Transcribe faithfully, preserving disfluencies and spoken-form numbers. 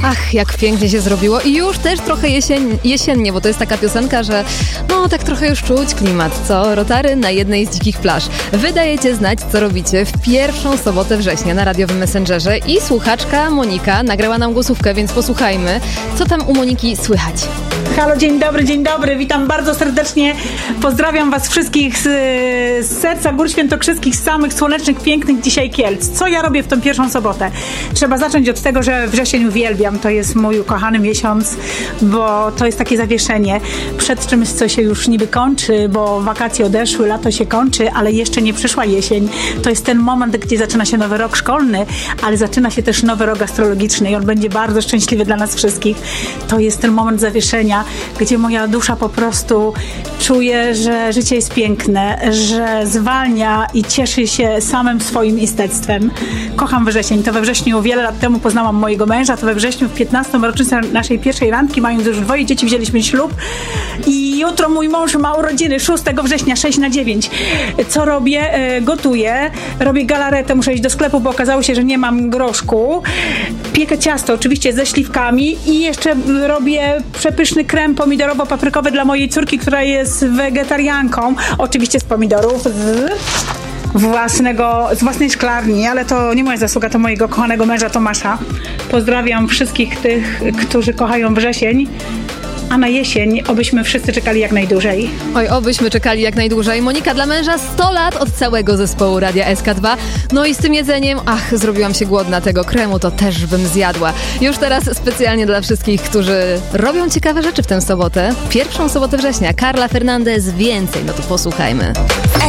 Ach, jak pięknie się zrobiło i już też trochę jesień, jesiennie, bo to jest taka piosenka, że no tak trochę już czuć klimat, co? Rotary na jednej z dzikich plaż. Wy dajecie znać, co robicie w pierwszą sobotę września na radiowym Messengerze i słuchaczka Monika nagrała nam głosówkę, więc posłuchajmy, co tam u Moniki słychać. Halo, dzień dobry, dzień dobry, witam bardzo serdecznie, pozdrawiam was wszystkich z, z serca Gór Świętokrzyskich, z samych słonecznych, pięknych dzisiaj Kielc. Co ja robię w tą pierwszą sobotę? Trzeba zacząć od tego, że wrzesień uwielbiam, to jest mój ukochany miesiąc, bo to jest takie zawieszenie przed czymś, co się już niby kończy, bo wakacje odeszły, lato się kończy, ale jeszcze nie przyszła jesień. To jest ten moment, gdzie zaczyna się nowy rok szkolny, ale zaczyna się też nowy rok astrologiczny i on będzie bardzo szczęśliwy dla nas wszystkich. To jest ten moment zawieszenia, gdzie moja dusza po prostu czuje, że życie jest piękne, że zwalnia i cieszy się samym swoim istectwem. Kocham wrzesień. To we wrześniu wiele lat temu poznałam mojego męża, to we wrześniu w piętnastą rocznicę naszej pierwszej randki, mając już dwoje dzieci, wzięliśmy ślub i jutro mój mąż ma urodziny, szóstego września, sześć na dziewięć. Co robię? E, gotuję, robię galaretę, muszę iść do sklepu, bo okazało się, że nie mam groszku. Piekę ciasto oczywiście ze śliwkami i jeszcze robię przepyszny krem pomidorowo-paprykowy dla mojej córki, która jest wegetarianką. Oczywiście z pomidorów, z własnego, z własnej szklarni, ale to nie moja zasługa, to mojego kochanego męża Tomasza. Pozdrawiam wszystkich tych, którzy kochają wrzesień, a na jesień obyśmy wszyscy czekali jak najdłużej. Oj, obyśmy czekali jak najdłużej. Monika dla męża sto lat od całego zespołu Radia S K dwa. No i z tym jedzeniem, ach, zrobiłam się głodna, tego kremu to też bym zjadła. Już teraz specjalnie dla wszystkich, którzy robią ciekawe rzeczy w tę sobotę. Pierwszą sobotę września. Carla Fernandez, więcej, no to posłuchajmy.